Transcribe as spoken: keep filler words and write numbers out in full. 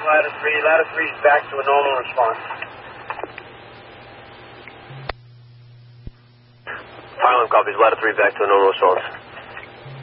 ladder three. Ladder three is back to a normal response. Harlem copies. Ladder three back to a normal response.